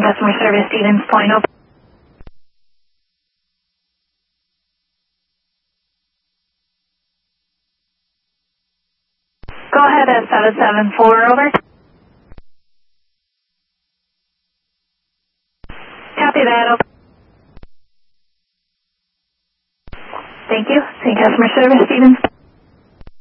Customer Service, Stevens Point, over. Go ahead at 774, over. Copy that, over. Thank you. St. Customer Service, Stevens.